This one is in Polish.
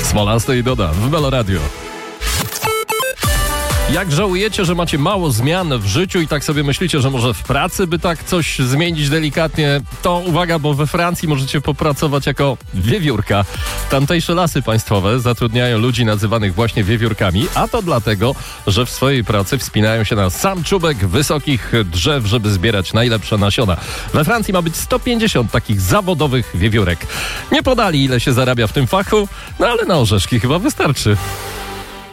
Smolasty i Doda w Melo Radio. Jak żałujecie, że macie mało zmian w życiu i tak sobie myślicie, że może w pracy by tak coś zmienić delikatnie, to uwaga, bo we Francji możecie popracować jako wiewiórka. Tamtejsze lasy państwowe zatrudniają ludzi nazywanych właśnie wiewiórkami, a to dlatego, że w swojej pracy wspinają się na sam czubek wysokich drzew, żeby zbierać najlepsze nasiona. We Francji ma być 150 takich zawodowych wiewiórek. Nie podali, ile się zarabia w tym fachu, no ale na orzeszki chyba wystarczy.